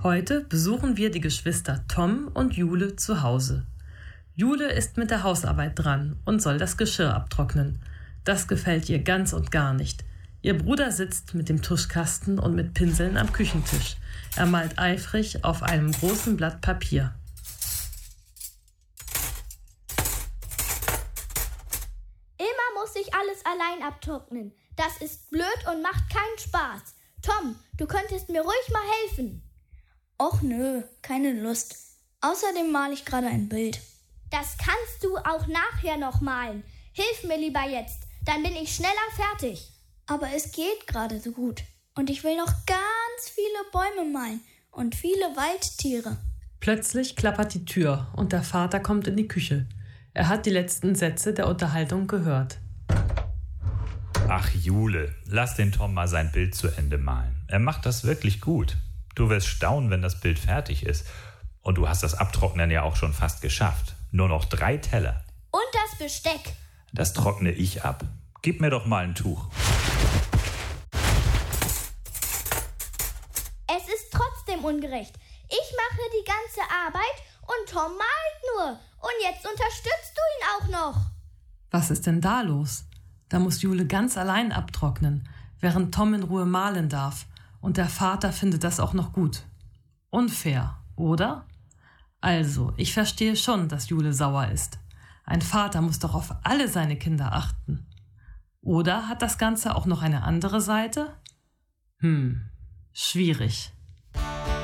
Heute besuchen wir die Geschwister Tom und Jule zu Hause. Jule ist mit der Hausarbeit dran und soll das Geschirr abtrocknen. Das gefällt ihr ganz und gar nicht. Ihr Bruder sitzt mit dem Tuschkasten und mit Pinseln am Küchentisch. Er malt eifrig auf einem großen Blatt Papier. Immer muss ich alles allein abtrocknen. Das ist blöd und macht keinen Spaß. Tom, du könntest mir ruhig mal helfen. Och nö, keine Lust. Außerdem male ich gerade ein Bild. Das kannst du auch nachher noch malen. Hilf mir lieber jetzt, dann bin ich schneller fertig. Aber es geht gerade so gut. Und ich will noch ganz viele Bäume malen und viele Waldtiere. Plötzlich klappert die Tür und der Vater kommt in die Küche. Er hat die letzten Sätze der Unterhaltung gehört. Ach Jule, lass den Tom mal sein Bild zu Ende malen. Er macht das wirklich gut. Du wirst staunen, wenn das Bild fertig ist. Und du hast das Abtrocknen ja auch schon fast geschafft. Nur noch 3 Teller. Und das Besteck. Das trockne ich ab. Gib mir doch mal ein Tuch. Es ist trotzdem ungerecht. Ich mache die ganze Arbeit und Tom malt nur. Und jetzt unterstützt du ihn auch noch. Was ist denn da los? Da muss Jule ganz allein abtrocknen, während Tom in Ruhe malen darf. Und der Vater findet das auch noch gut. Unfair, oder? Also, ich verstehe schon, dass Jule sauer ist. Ein Vater muss doch auf alle seine Kinder achten. Oder hat das Ganze auch noch eine andere Seite? Schwierig.